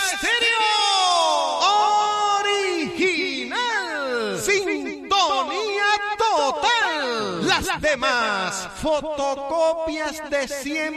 original. Sintonía total. Las demás fotocopias de siempre.